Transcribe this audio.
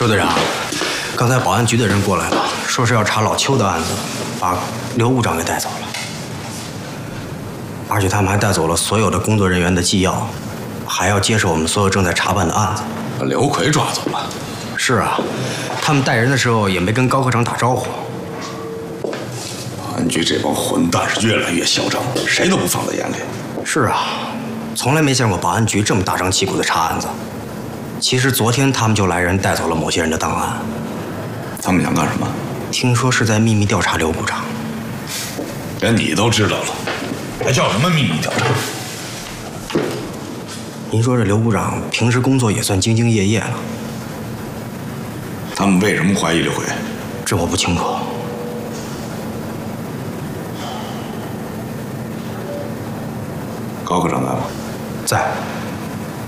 周队长，刚才保安局的人过来了，说是要查老邱的案子，把刘部长给带走了，而且他们还带走了所有的工作人员的纪要，还要接手我们所有正在查办的案子。 把刘奎抓走了？ 是啊，他们带人的时候也没跟高科长打招呼。 保安局这帮混蛋是越来越嚣张，谁都不放在眼里。 是啊，从来没见过保安局这么大张旗鼓的查案子。其实昨天他们就来人带走了某些人的档案。 他们想干什么？ 听说是在秘密调查刘部长。 连你都知道了，还叫什么秘密调查？ 您说这刘部长平时工作也算兢兢业业了。 他们为什么怀疑刘奎？ 这我不清楚。 高科长来了？ 在。